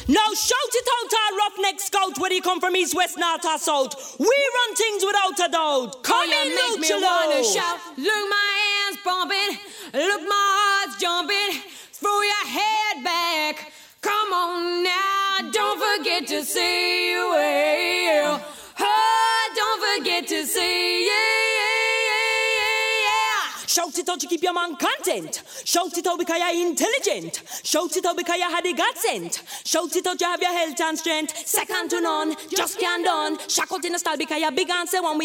Now shout it out, our roughneck scout, whether you come from east, west, north or south. We run things without a doubt. Come in, make me wanna shout. Look, my hands pumping. Look, my heart's jumping. Throw your head back. Come on now, don't forget to say yeah. Oh, don't forget to say yeah. Shout it out to keep your man content. Shout it out because you're intelligent. Shout it out because you had the God sent. Shout it out you have your health and strength. Second to none, just can't done. Shout out in the style because you're big and say one.